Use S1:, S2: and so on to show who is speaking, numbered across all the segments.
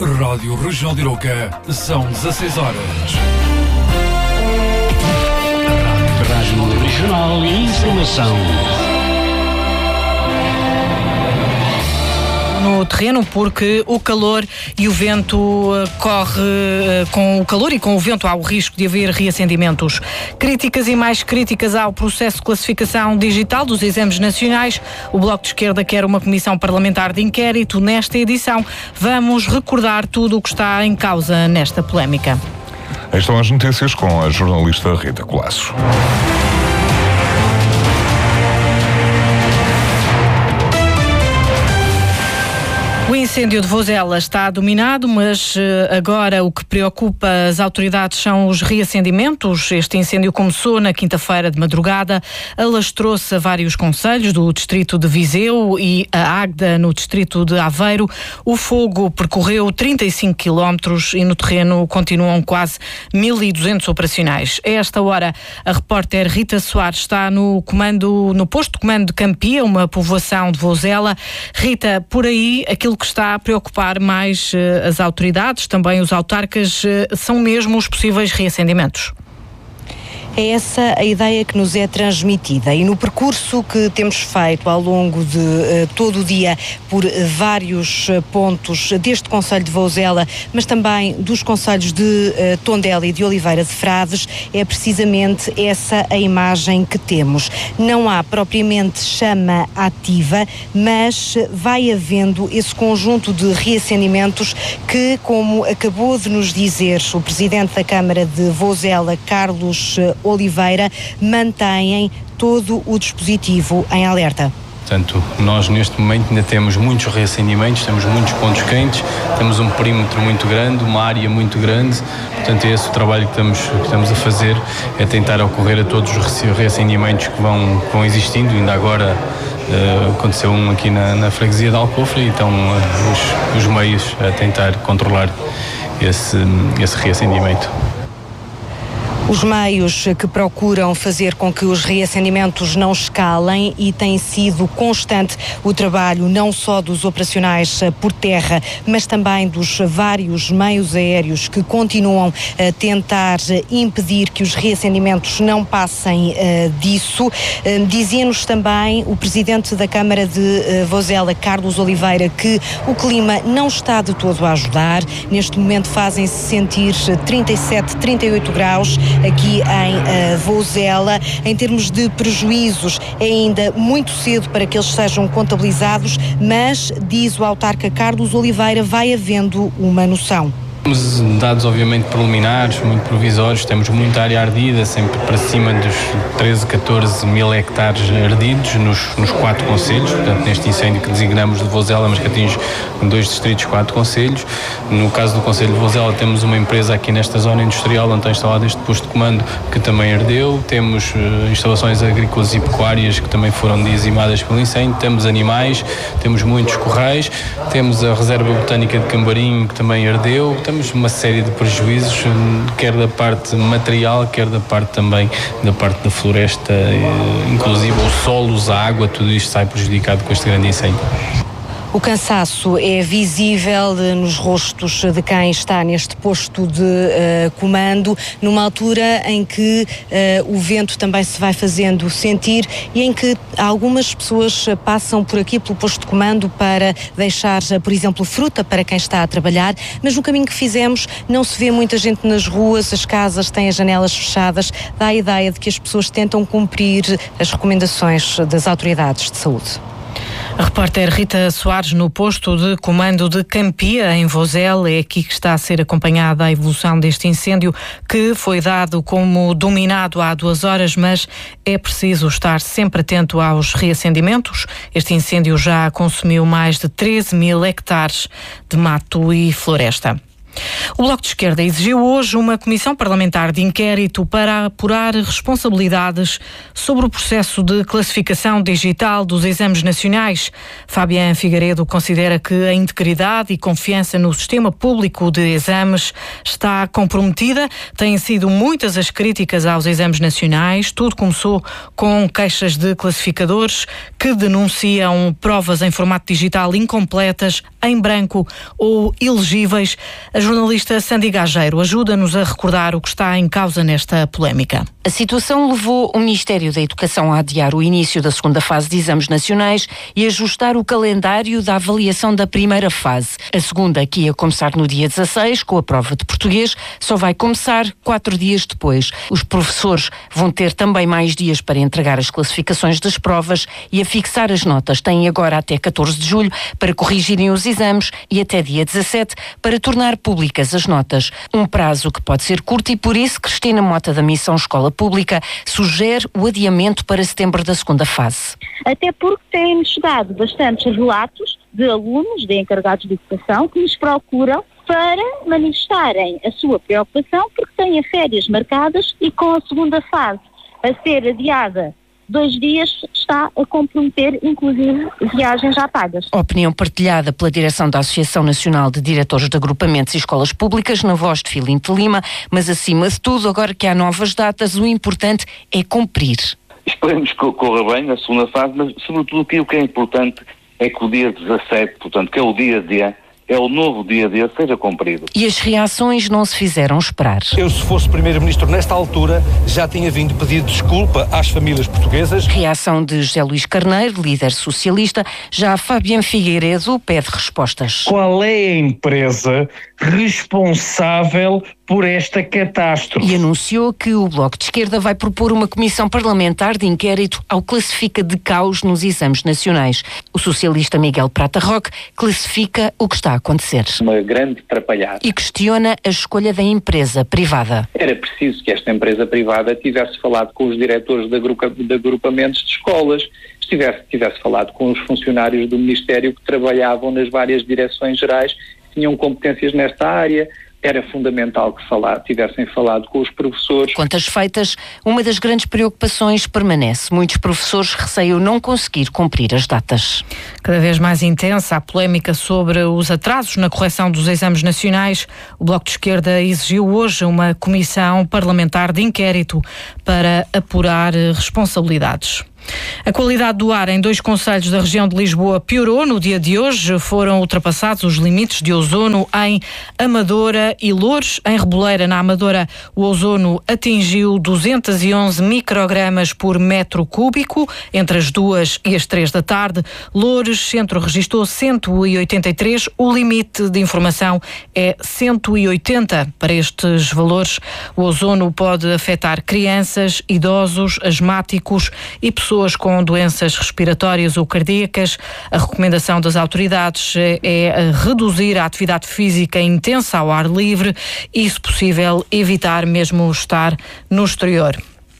S1: Rádio Regional de Arouca, são 16 horas.
S2: Rádio Regional e Informação.
S3: No terreno, porque o calor e o vento corre com o calor e com o vento há o risco de haver reacendimentos. Críticas e mais críticas ao processo de classificação digital dos exames nacionais. O Bloco de Esquerda quer uma comissão parlamentar de inquérito. Nesta edição vamos recordar tudo o que está em causa nesta polémica.
S4: Estas são as notícias com a jornalista Rita Colasso.
S3: O incêndio de Vozela está dominado, mas agora o que preocupa as autoridades são os reacendimentos. Este incêndio começou na quinta-feira de madrugada, alastrou-se a vários concelhos do distrito de Viseu e a Águeda no distrito de Aveiro. O fogo percorreu 35 quilómetros e no terreno continuam quase 1.200 operacionais. A esta hora, a repórter Rita Soares está no posto de comando de Campia, uma povoação de Vozela. Rita, por aí, aquilo que está a preocupar mais as autoridades, também os autarcas, são mesmo os possíveis reacendimentos?
S5: É essa a ideia que nos é transmitida e no percurso que temos feito ao longo de todo o dia por vários pontos deste concelho de Vozela, mas também dos concelhos de Tondela e de Oliveira de Frades, é precisamente essa a imagem que temos. Não há propriamente chama ativa, mas vai havendo esse conjunto de reacendimentos que, como acabou de nos dizer o Presidente da Câmara de Vozela, Carlos Oliveira, mantêm todo o dispositivo em alerta.
S6: Portanto, nós neste momento ainda temos muitos reacendimentos, temos muitos pontos quentes, temos um perímetro muito grande, uma área muito grande, portanto é esse o trabalho que estamos a fazer, é tentar ocorrer a todos os reacendimentos que vão existindo. Ainda agora aconteceu um aqui na freguesia de Alcofre, então os meios a tentar controlar esse reacendimento.
S5: Os meios que procuram fazer com que os reacendimentos não escalem, e tem sido constante o trabalho não só dos operacionais por terra, mas também dos vários meios aéreos que continuam a tentar impedir que os reacendimentos não passem disso. Dizia-nos também o Presidente da Câmara de Vozela, Carlos Oliveira, que o clima não está de todo a ajudar. Neste momento fazem-se sentir 37, 38 graus aqui em Vozela. Em termos de prejuízos, é ainda muito cedo para que eles sejam contabilizados, mas, diz o autarca Carlos Oliveira, vai havendo uma noção.
S6: Temos dados obviamente preliminares, muito provisórios, temos muita área ardida, sempre para cima dos 13, 14 mil hectares ardidos nos 4 concelhos, portanto neste incêndio que designamos de Vozela, mas que atinge 2 distritos, 4 concelhos. No caso do concelho de Vozela temos uma empresa aqui nesta zona industrial onde está instalado este posto de comando que também ardeu, temos instalações agrícolas e pecuárias que também foram dizimadas pelo incêndio, temos animais, temos muitos corrais, temos a reserva botânica de Cambarim que também ardeu, temos uma série de prejuízos, quer da parte material, quer da parte também da parte da floresta, inclusive os solos, a água, tudo isto sai prejudicado com este grande incêndio.
S5: O cansaço é visível nos rostos de quem está neste posto de comando, numa altura em que o vento também se vai fazendo sentir e em que algumas pessoas passam por aqui pelo posto de comando para deixar, por exemplo, fruta para quem está a trabalhar, mas no caminho que fizemos não se vê muita gente nas ruas, as casas têm as janelas fechadas, dá a ideia de que as pessoas tentam cumprir as recomendações das autoridades de saúde.
S3: A repórter Rita Soares no posto de comando de Campia, em Vozela. É aqui que está a ser acompanhada a evolução deste incêndio, que foi dado como dominado há 2 horas, mas é preciso estar sempre atento aos reacendimentos. Este incêndio já consumiu mais de 13 mil hectares de mato e floresta. O Bloco de Esquerda exigiu hoje uma comissão parlamentar de inquérito para apurar responsabilidades sobre o processo de classificação digital dos exames nacionais. Fabián Figueiredo considera que a integridade e confiança no sistema público de exames está comprometida. Têm sido muitas as críticas aos exames nacionais. Tudo começou com queixas de classificadores que denunciam provas em formato digital incompletas, em branco ou ilegíveis. A jornalista Sandy Gageiro ajuda-nos a recordar o que está em causa nesta polémica.
S7: A situação levou o Ministério da Educação a adiar o início da segunda fase de exames nacionais e ajustar o calendário da avaliação da primeira fase. A segunda, que ia começar no dia 16, com a prova de português, só vai começar 4 dias depois. Os professores vão ter também mais dias para entregar as classificações das provas e a fixar as notas. Têm agora até 14 de julho para corrigirem os exames e até dia 17 para tornar públicas as notas. Um prazo que pode ser curto e por isso Cristina Mota da Missão Escola Pública sugere o adiamento para setembro da segunda fase.
S8: Até porque têm chegado bastantes relatos de alunos, de encarregados de educação, que nos procuram para manifestarem a sua preocupação porque têm as férias marcadas e com a segunda fase a ser adiada 2 dias está a comprometer, inclusive, viagens já pagas.
S7: Opinião partilhada pela direção da Associação Nacional de Diretores de Agrupamentos e Escolas Públicas, na voz de Filinto Lima, mas acima de tudo, agora que há novas datas, o importante é cumprir.
S9: Esperemos que corra bem na segunda fase, mas sobretudo o que é importante é que o dia 17, portanto, que é o dia D, é o novo dia D, seja cumprido.
S7: E as reações não se fizeram esperar.
S10: Eu, se fosse Primeiro-Ministro nesta altura, já tinha vindo pedir desculpa às famílias portuguesas.
S7: Reação de José Luís Carneiro, líder socialista. Já Fabián Figueiredo pede respostas.
S11: Qual é a empresa responsável por esta catástrofe?
S7: E anunciou que o Bloco de Esquerda vai propor uma comissão parlamentar de inquérito ao classifica de caos nos exames nacionais. O socialista Miguel Prata Roque classifica o que está a acontecer.
S12: Uma grande atrapalhada.
S7: E questiona a escolha da empresa privada.
S12: Era preciso que esta empresa privada tivesse falado com os diretores de agrupamentos de escolas, tivesse falado com os funcionários do Ministério que trabalhavam nas várias direções gerais, que tinham competências nesta área. Era fundamental que tivessem falado com os professores.
S7: Contas feitas, uma das grandes preocupações permanece. Muitos professores receiam não conseguir cumprir as datas.
S3: Cada vez mais intensa a polémica sobre os atrasos na correção dos exames nacionais. O Bloco de Esquerda exigiu hoje uma comissão parlamentar de inquérito para apurar responsabilidades. A qualidade do ar em 2 concelhos da região de Lisboa piorou no dia de hoje. Foram ultrapassados os limites de ozono em Amadora e Loures. Em Reboleira, na Amadora, o ozono atingiu 211 microgramas por metro cúbico entre as 2 e as 3 da tarde. Loures Centro registrou 183. O limite de informação é 180. Para estes valores, o ozono pode afetar crianças, idosos, asmáticos e pessoas com doenças respiratórias ou cardíacas. A recomendação das autoridades é reduzir a atividade física intensa ao ar livre e, se possível, evitar mesmo estar no exterior.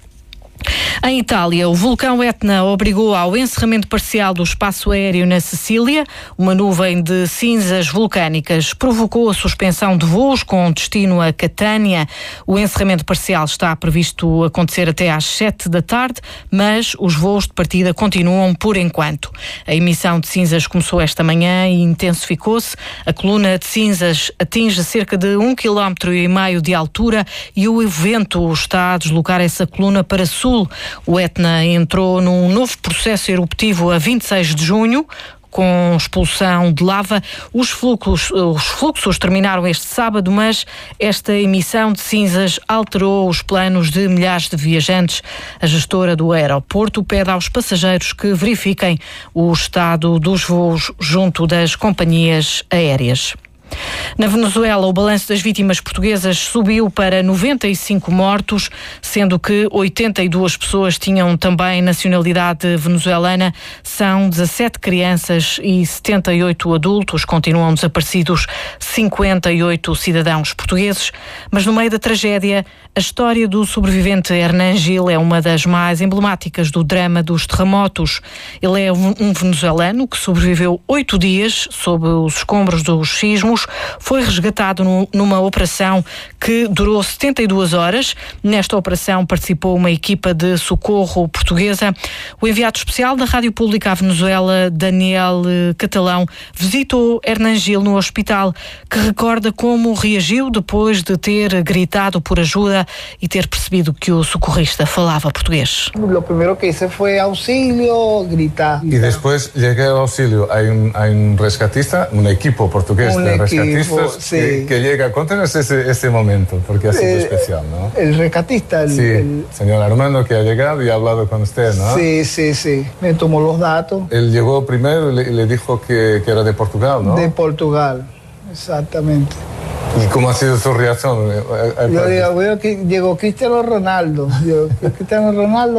S3: Em Itália, o vulcão Etna obrigou ao encerramento parcial do espaço aéreo na Sicília. Uma nuvem de cinzas vulcânicas provocou a suspensão de voos com destino a Catânia. O encerramento parcial está previsto acontecer até às 7 da tarde, mas os voos de partida continuam por enquanto. A emissão de cinzas começou esta manhã e intensificou-se. A coluna de cinzas atinge cerca de 1,5 km de altura e o vento está a deslocar essa coluna para sul. O Etna entrou num novo processo eruptivo a 26 de junho, com expulsão de lava. Os fluxos terminaram este sábado, mas esta emissão de cinzas alterou os planos de milhares de viajantes. A gestora do aeroporto pede aos passageiros que verifiquem o estado dos voos junto das companhias aéreas. Na Venezuela, o balanço das vítimas portuguesas subiu para 95 mortos, sendo que 82 pessoas tinham também nacionalidade venezuelana. São 17 crianças e 78 adultos. Continuam desaparecidos 58 cidadãos portugueses. Mas no meio da tragédia, a história do sobrevivente Hernán Gil é uma das mais emblemáticas do drama dos terremotos. Ele é um venezuelano que sobreviveu 8 dias sob os escombros dos sismos. feridos, foi resgatado numa operação que durou 72 horas. Nesta operação participou uma equipa de socorro portuguesa. O enviado especial da Rádio Pública à Venezuela, Daniel Catalão, visitou Hernán Gil no hospital, que recorda como reagiu depois de ter gritado por ajuda e ter percebido que o socorrista falava português.
S13: Lo primero que hice fue auxilio, gritar.
S14: Y después llegué al auxilio. Hay un rescatista, un equipo portugués de rescatistas sí. que llega. Cuéntanos ese momento, porque ha sido especial, ¿no?
S13: El rescatista.
S14: El señor Armando, que ha llegado y ha hablado con usted, ¿no?
S13: Sí. Me tomó los datos.
S14: Él llegó primero y le dijo que era de Portugal, ¿no?
S13: De Portugal, exactamente.
S14: ¿Y cómo ha sido su reacción?
S13: Yo digo, veo que llegó Cristiano Ronaldo. Llegó Cristiano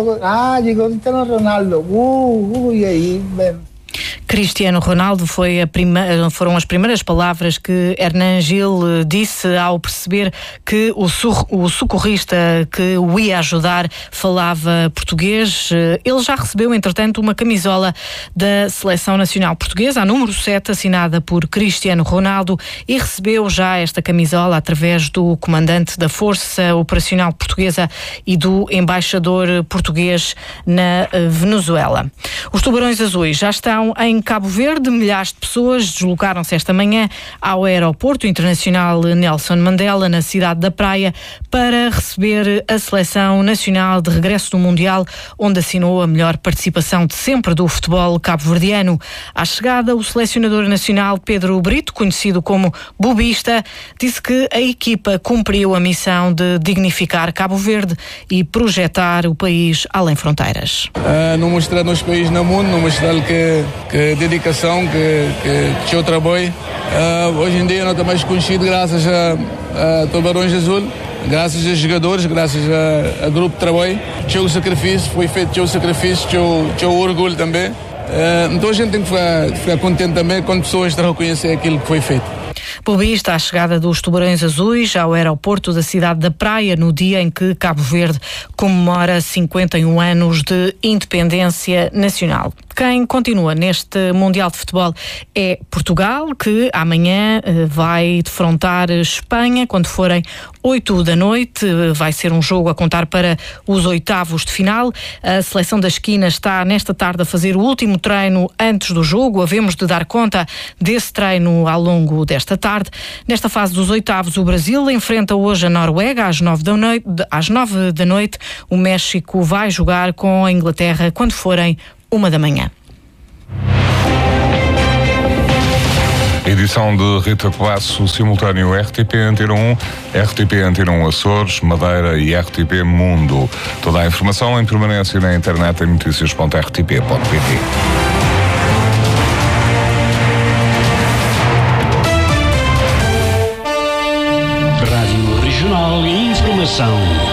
S13: Ronaldo. Y ahí ven.
S3: Cristiano Ronaldo foram as primeiras palavras que Hernán Gil disse ao perceber que o socorrista que o ia ajudar falava português. Ele já recebeu, entretanto, uma camisola da Seleção Nacional Portuguesa, a número 7, assinada por Cristiano Ronaldo, e recebeu já esta camisola através do comandante da Força Operacional Portuguesa e do embaixador português na Venezuela. Os Tubarões Azuis já estão em Cabo Verde. Milhares de pessoas deslocaram-se esta manhã ao aeroporto internacional Nelson Mandela, na cidade da Praia, para receber a seleção nacional de regresso do Mundial, onde assinou a melhor participação de sempre do futebol cabo-verdiano. À chegada, o selecionador nacional Pedro Brito, conhecido como Bobista, disse que a equipa cumpriu a missão de dignificar Cabo Verde e projetar o país além fronteiras.
S15: Não mostrar nos países no mundo, não mostrar que dedicação, que eu trabalho. Hoje em dia não está mais conhecido graças a Tubarões Azul, graças a jogadores, graças a grupo de trabalho. Tinha o sacrifício, foi feito tinha o sacrifício, tinha o orgulho também. Então a gente tem que ficar contente também quando pessoas reconhecerem aquilo que foi feito.
S3: Bobista à chegada dos Tubarões Azuis ao aeroporto da cidade da Praia no dia em que Cabo Verde comemora 51 anos de independência nacional. Quem continua neste Mundial de Futebol é Portugal, que amanhã vai defrontar Espanha quando forem 8 da noite. Vai ser um jogo a contar para os oitavos de final. A seleção da esquina está nesta tarde a fazer o último treino antes do jogo. Havemos de dar conta desse treino ao longo desta tarde. Nesta fase dos oitavos, o Brasil enfrenta hoje a Noruega às 9 da noite. O México vai jogar com a Inglaterra quando forem 1 da manhã.
S4: Edição de Rita Colasso, simultâneo RTP Antena 1, RTP Antena 1 Açores, Madeira e RTP Mundo. Toda a informação em permanência na internet em noticias.rtp.pt.
S2: Rádio Regional e Informação.